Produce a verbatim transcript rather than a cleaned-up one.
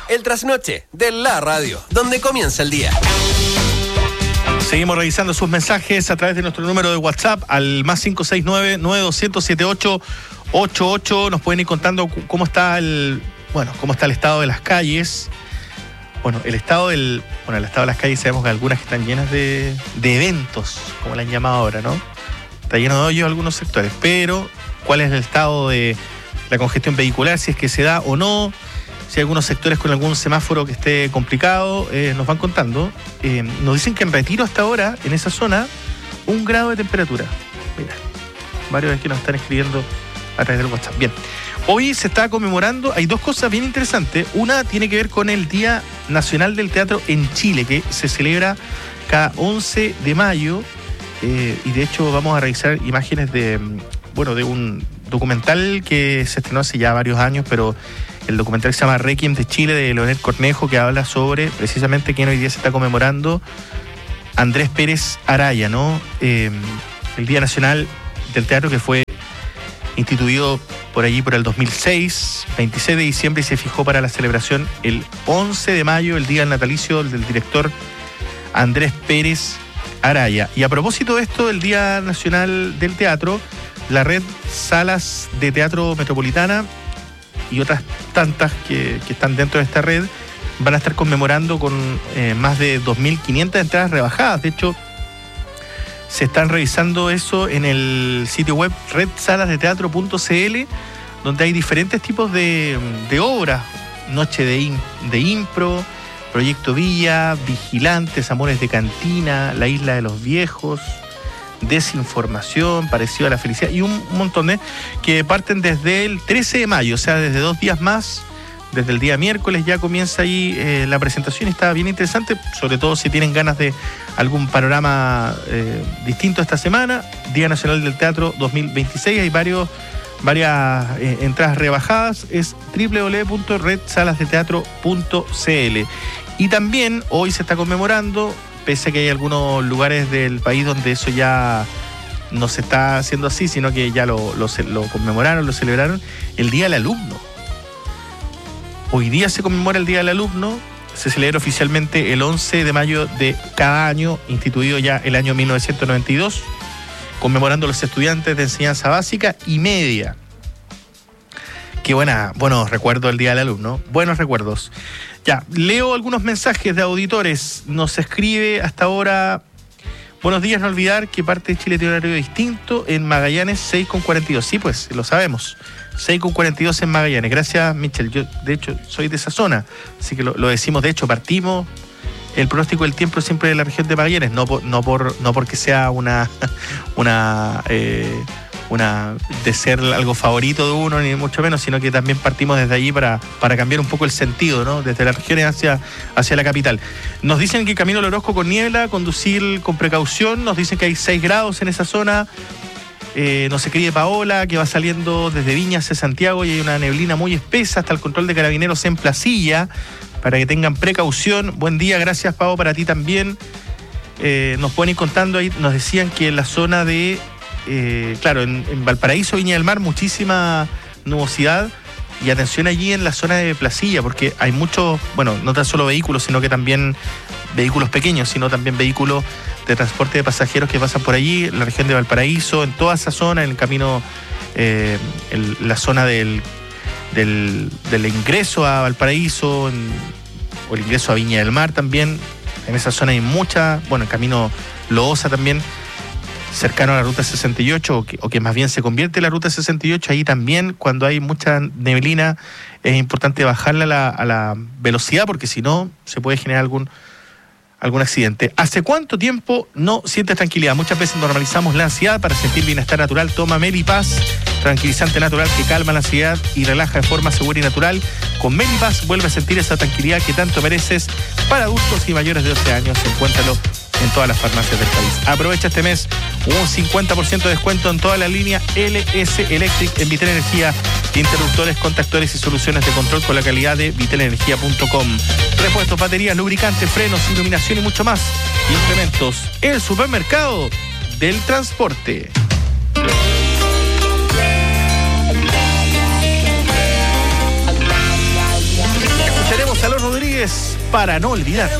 el trasnoche de la radio, donde comienza el día. Seguimos revisando sus mensajes a través de nuestro número de WhatsApp al más cinco seis nueve, nueve dos cero siete ocho ocho ocho. Nos pueden ir contando cómo está el, bueno, cómo está el estado de las calles. Bueno, el estado del, bueno, el estado de las calles, sabemos que algunas están llenas de, de eventos, como le han llamado ahora, ¿no? Está lleno de hoyos algunos sectores, pero ¿cuál es el estado de la congestión vehicular? Si es que se da o no. Si hay algunos sectores con algún semáforo que esté complicado, eh, nos van contando. Eh, nos dicen que en Retiro hasta ahora, en esa zona, un grado de temperatura. Mira, varios que nos están escribiendo a través del WhatsApp. Bien, hoy se está conmemorando, hay dos cosas bien interesantes. Una tiene que ver con el Día Nacional del Teatro en Chile, que se celebra cada once de mayo. Eh, y de hecho vamos a revisar imágenes de, bueno, de un documental que se estrenó hace ya varios años, pero el documental se llama Requiem de Chile, de Leonel Cornejo, que habla sobre precisamente quién hoy día se está conmemorando, Andrés Pérez Araya, ¿no? Eh, el Día Nacional del Teatro, que fue instituido por allí por el dos mil seis, veintiséis de diciembre, y se fijó para la celebración el once de mayo, el día del natalicio del director Andrés Pérez Araya. Y a propósito de esto, del Día Nacional del Teatro, la red Salas de Teatro Metropolitana y otras tantas que, que están dentro de esta red van a estar conmemorando con eh, más de dos mil quinientas entradas rebajadas. De hecho, se están revisando eso en el sitio web red salas de teatro punto c l, donde hay diferentes tipos de, de obras: Noche de, in, de Impro, Proyecto Villa, Vigilantes, Amores de Cantina, La Isla de los Viejos, Desinformación, Parecido a la Felicidad, y un montón de que parten desde el trece de mayo, o sea, desde dos días más. Desde el día miércoles ya comienza ahí eh, la presentación. Está bien interesante, sobre todo si tienen ganas de algún panorama eh, distinto esta semana. Día Nacional del Teatro dos mil veintiséis, hay varios, varias eh, entradas rebajadas. Es doble u doble u doble u punto red salas de teatro punto c l. Y también hoy se está conmemorando, pese a que hay algunos lugares del país donde eso ya no se está haciendo así, sino que ya lo, lo, lo conmemoraron, lo celebraron, el Día del Alumno. Hoy día se conmemora el Día del Alumno, se celebra oficialmente el once de mayo de cada año, instituido ya el año mil novecientos noventa y dos, conmemorando a los estudiantes de enseñanza básica y media. Qué buena, buenos recuerdos del Día del Alumno, buenos recuerdos. Ya, leo algunos mensajes de auditores. Nos escribe hasta ahora: buenos días, no olvidar que parte de Chile tiene un horario distinto, en Magallanes seis con cuarenta y dos. Sí, pues, lo sabemos. seis con cuarenta y dos en Magallanes. Gracias, Michel. Yo, de hecho, soy de esa zona, así que lo, lo decimos. De hecho, partimos el pronóstico del tiempo siempre de la región de Magallanes, no por, no por, no porque sea una, una, eh, una de ser algo favorito de uno, ni mucho menos, sino que también partimos desde allí para, para cambiar un poco el sentido, ¿no? Desde las regiones hacia, hacia la capital. Nos dicen que camino al Orozco con niebla, conducir con precaución. Nos dicen que hay seis grados en esa zona. Eh, nos escribe Paola, que va saliendo desde Viña hacia Santiago y hay una neblina muy espesa hasta el control de carabineros en Placilla, para que tengan precaución. Buen día, gracias, Pao, para ti también. Eh, nos pueden ir contando ahí, nos decían que en la zona de, eh, claro, en, en Valparaíso, Viña del Mar, muchísima nubosidad. Y atención allí en la zona de Placilla, porque hay muchos, bueno, no tan solo vehículos, sino que también vehículos pequeños, sino también vehículos de transporte de pasajeros que pasan por allí, en la región de Valparaíso, en toda esa zona, en el camino, eh, en la zona del, del, del ingreso a Valparaíso, en, o el ingreso a Viña del Mar también. En esa zona hay mucha, bueno, el camino Loosa también, cercano a la ruta sesenta y ocho, o que, o que más bien se convierte en la ruta sesenta y ocho, ahí también, cuando hay mucha neblina, es importante bajarla a la, a la velocidad, porque si no, se puede generar algún algún accidente. ¿Hace cuánto tiempo no sientes tranquilidad? Muchas veces normalizamos la ansiedad. Para sentir bienestar natural, toma Melipaz, tranquilizante natural que calma la ansiedad y relaja de forma segura y natural. Con Melipaz vuelve a sentir esa tranquilidad que tanto mereces. Para adultos y mayores de doce años, encuéntralo en todas las farmacias del país. Aprovecha este mes un cincuenta por ciento de descuento en toda la línea L S Electric en Vitel Energía. Interruptores, contactores y soluciones de control con la calidad de vitel energía punto com. Repuestos, baterías, lubricantes, frenos, iluminación y mucho más. Implementos, el supermercado del transporte. Escucharemos Salón Rodríguez, para no olvidar.